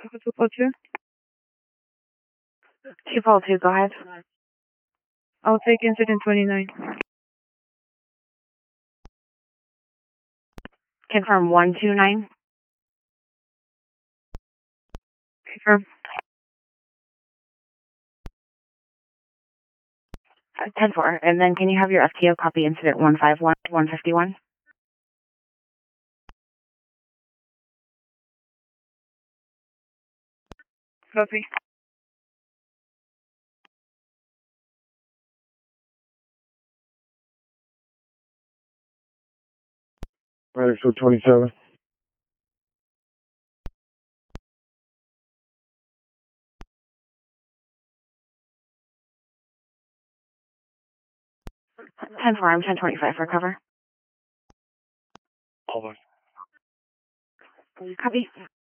242? 242, go ahead. I'll take incident 29. Confirm 129. Confirm. 10-4. And then can you have your FTO copy incident 151, 151? Copy. Ready for 27. Ten four. I'm 1025 for cover. Hold on. Copy.